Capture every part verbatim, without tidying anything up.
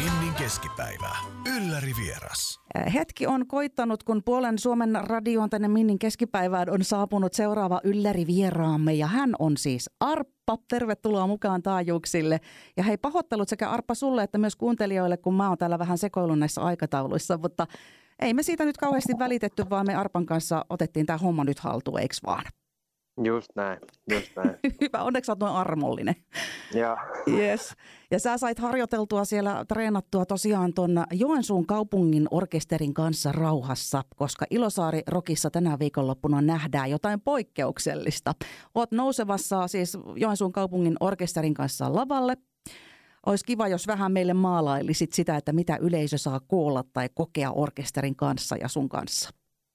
Minnin keskipäivä. Ylläri vieras. Hetki on koittanut, kun puolen Suomen radioon tänne Minnin keskipäivään on saapunut seuraava ylläri vieraamme. Ja hän on siis Arppa. Tervetuloa mukaan taajuuksille. Ja hei, pahoittelut sekä Arppa sulle että myös kuuntelijoille, kun mä oon täällä vähän sekoilun näissä aikatauluissa. Mutta ei me siitä nyt kauheasti välitetty, vaan me Arpan kanssa otettiin tämä homma nyt haltuun, eiks vaan? Just näin, just näin. Hyvä, onneksi sä oot noin armollinen. Joo. Yes. Ja sä sait harjoiteltua siellä, treenattua tosiaan ton Joensuun kaupungin orkesterin kanssa rauhassa, koska Ilosaari Rockissa tänä viikonloppuna nähdään jotain poikkeuksellista. Oot nousevassa siis Joensuun kaupungin orkesterin kanssa lavalle. Olisi kiva, jos vähän meille maalailisit sitä, että mitä yleisö saa kuulla tai kokea orkesterin kanssa ja sun kanssa.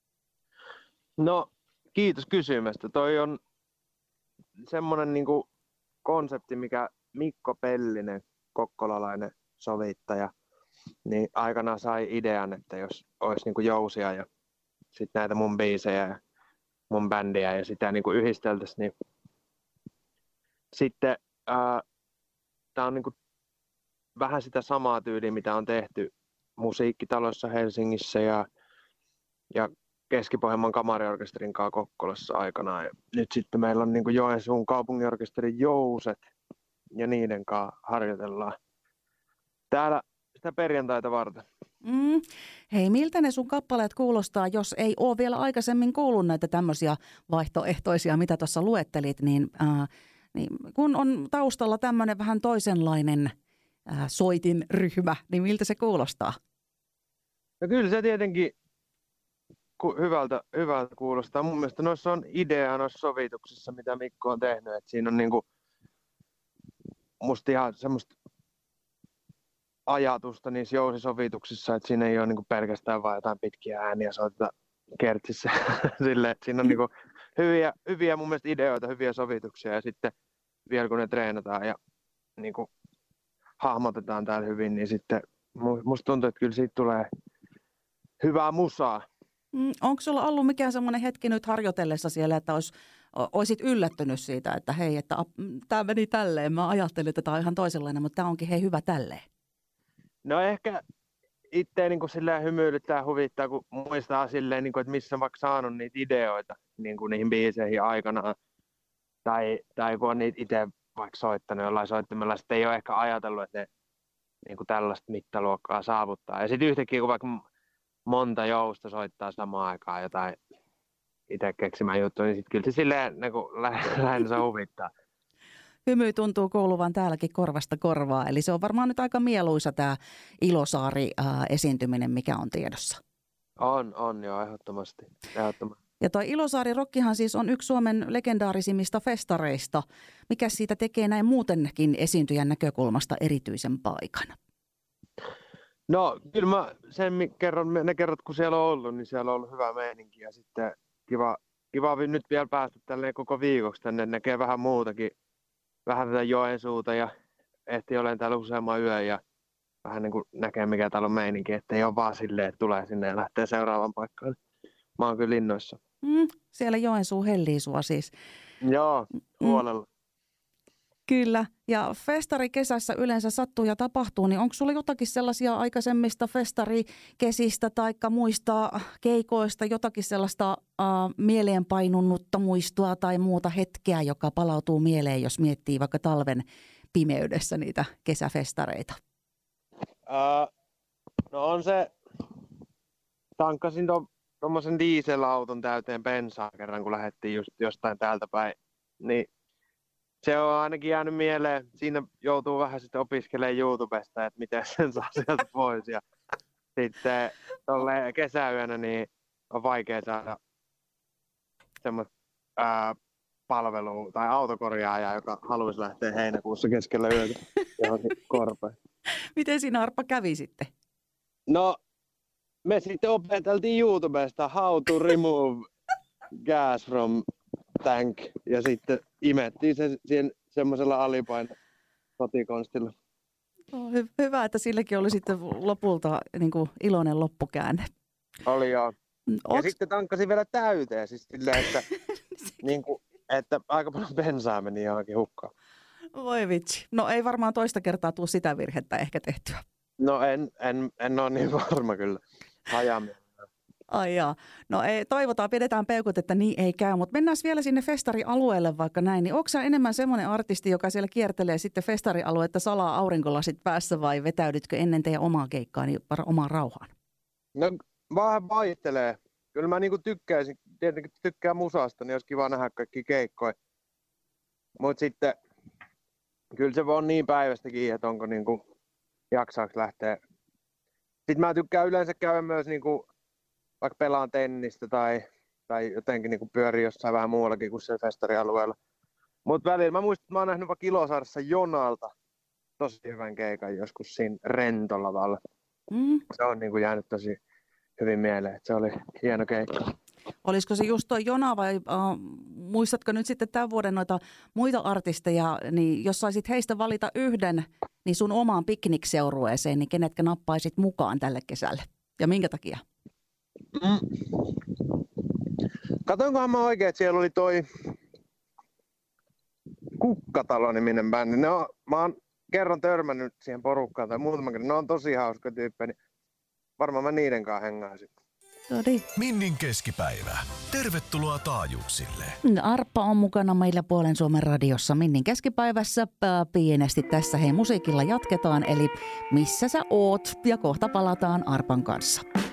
No, kiitos kysymästä. Toi on semmoinen niinku konsepti, mikä Mikko Pellinen, kokkolalainen sovittaja, niin aikanaan sai idean, että jos olisi niinku jousia ja sitten näitä mun biisejä ja mun bändiä ja sitä niinku yhdisteltäisiin, niin sitten tämä on niinku vähän sitä samaa tyyliä, mitä on tehty musiikkitalossa Helsingissä ja, ja Keski-Pohjanmaan kamariorkesterin kanssa Kokkolassa aikanaan. Ja nyt sitten meillä on niin kuin Joensuun kaupunginorkesterin jouset ja niiden kanssa harjoitellaan täällä sitä perjantaita varten. Mm. Hei, miltä ne sun kappaleet kuulostaa, jos ei ole vielä aikaisemmin kuullut näitä tämmöisiä vaihtoehtoisia, mitä tuossa luettelit, niin, äh, niin kun on taustalla tämmöinen vähän toisenlainen äh, soitin ryhmä, niin miltä se kuulostaa? No kyllä se tietenkin Hyvältä, hyvältä kuulostaa. Mun mielestä noissa on idea noissa sovituksissa, mitä Mikko on tehnyt. Et siinä on niinku musta ihan semmoista ajatusta niissä jousisovituksissa, että siinä ei ole niinku pelkästään vain jotain pitkiä ääniä soittaa kertsissä. Silleen, että siinä on niinku hyviä, hyviä mun mielestä ideoita, hyviä sovituksia ja sitten vielä kun ne treenataan ja niinku hahmotetaan täällä hyvin, niin sitten musta tuntuu, että kyllä siitä tulee hyvää musaa. Mm, onko sulla ollut mikään semmoinen hetki nyt harjoitellessa siellä, että olis, olisit yllättynyt siitä, että hei, että tämä meni tälleen, mä ajattelin, että tämä on ihan toisenlainen, mutta tämä onkin hei hyvä tälleen? No ehkä itse niin silleen hymyilyttää huvittaa, kun muistaa silleen, niin kuin, että missä on vaikka saanut niitä ideoita niin kuin niihin biiseihin aikanaan. Tai, tai kun on niitä itse vaikka soittanut jollain soittimella, sitten ei ole ehkä ajatellut, että ne niin kuin tällaista mittaluokkaa saavuttaa. Ja sitten yhtäkkiä, kun vaikka monta jousta soittaa samaan aikaan jotain itse keksimään juttua, niin sitten kyllä se silleen niin lähinnä se huvittaa. Hymy tuntuu kuuluvan täälläkin korvasta korvaa, eli se on varmaan nyt aika mieluisa tämä Ilosaari-esiintyminen, mikä on tiedossa. On, on joo, ehdottomasti. ehdottomasti. Ja toi Ilosaari Rockihan siis on yksi Suomen legendaarisimmista festareista. Mikä siitä tekee näin muutenkin esiintyjän näkökulmasta erityisen paikan? No kyllä mä sen kerron, ne kerrot kun siellä on ollut, niin siellä on ollut hyvä meininki ja sitten kiva, kiva nyt vielä päästä tälleen koko viikoksi tänne, näkee vähän muutakin, vähän tätä Joensuuta ja ehti olen täällä useamman yön ja vähän niin kuin näkee mikä täällä on meininki, ettei ole vaan silleen, että tulee sinne ja lähtee seuraavaan paikkaan. Mä oon kyllä linnoissa. Mm, siellä Joensuu hellii sua siis. Joo, huolella. Mm. Kyllä, ja festari kesässä yleensä sattuu ja tapahtuu, niin onko sulla jotakin sellaisia aikaisemmista festarikesistä tai muista keikoista, jotakin sellaista äh, mieleenpainunnutta muistoa tai muuta hetkeä, joka palautuu mieleen, jos miettii vaikka talven pimeydessä niitä kesäfestareita? Uh, no on se, tankkasin tuommoisen to, dieselauton täyteen bensaa kerran, kun lähdettiin just jostain täältä päin, niin se on ainakin jäänyt mieleen. Siinä joutuu vähän sitten opiskelemaan YouTubesta, että miten sen saa sieltä pois. Ja sitten tolleen kesäyönä niin on vaikea saada semmoista ää, palvelua tai autokorjaajaa, joka haluaisi lähteä heinäkuussa keskellä yötä johonkin korpeen. Miten siinä Arppa kävi sitten? No, me sitten opeteltiin YouTubesta how to remove gas from tank ja sitten imettiin se siihen semmoisella alipaino kotikonstilla. Oh, hy- hyvä, että silläkin oli sitten lopulta niin kuin iloinen loppukäänne. Oli joo. Oks... Ja sitten tankkasin vielä täyteen, siis silleen, että, niin kuin, että aika paljon bensaa meni johonkin hukkaan. Voi vitsi. No ei varmaan toista kertaa tule sitä virhettä ehkä tehtyä. No en, en, en ole niin varma kyllä. Hajamme. Ai jaa. No ei, toivotaan, pidetään peukut, että niin ei käy, mutta mennään vielä sinne festarialueelle vaikka näin. Niin onko sä enemmän semmoinen artisti, joka siellä kiertelee sitten festarialuetta salaa aurinkolasit päässä vai vetäydytkö ennen teidän omaa keikkaa niin omaan rauhaan? No vähän vaihtelee. Kyllä mä niinku tykkäisin, tietenkin tykkään musasta, niin olisi kiva nähdä kaikki keikkoja. Mutta sitten kyllä se on niin päivästäkin, että onko niinku, jaksaaks lähteä. Sitten mä tykkään yleensä käydä myös niinku, vaikka pelaan tennistä tai, tai jotenkin niinku pyörii jossain vähän muuallakin kuin siellä festarialueella. Mutta välillä mä muistan, että mä oon nähnyt vaikka Ilosaaressa Jonalta tosi hyvän keikan joskus siinä Rentolavalla. Mm. Se on niinku jäänyt tosi hyvin mieleen, että se oli hieno keikka. Olisiko se just tuo Jona vai äh, muistatko nyt sitten tämän vuoden noita muita artisteja, niin jos saisit heistä valita yhden, niin sun omaan piknikseurueeseen, niin kenetkä nappaisit mukaan tälle kesälle? Ja minkä takia? Mm. Katoinkohan mä oikein, että siellä oli toi Kukkatalo-niminen bändi. Ne on, mä oon kerran törmännyt siihen porukkaan tai muutaman kerran. Ne on tosi hauska tyyppejä, niin varmaan mä niiden kanssa hengaisin. Todi. Minnin keskipäivä. Tervetuloa taajuuksille. Arppa on mukana meillä Puolen Suomen radiossa Minnin keskipäivässä pienesti tässä. Hei, musiikilla jatketaan, eli missä sä oot? Ja kohta palataan Arpan kanssa.